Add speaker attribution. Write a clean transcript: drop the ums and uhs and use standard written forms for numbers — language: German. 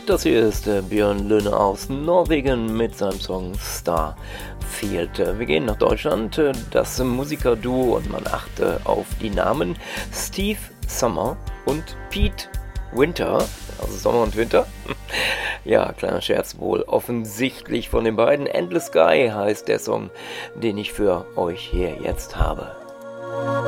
Speaker 1: Das hier ist Björn Lönne aus Norwegen mit seinem Song Starfield. Wir gehen nach Deutschland, das Musikerduo, und man achte auf die Namen Steve Sommer und Pete Winter, also Sommer und Winter. Ja, kleiner Scherz, wohl offensichtlich von den beiden. Endless Sky heißt der Song, den ich für euch hier jetzt habe.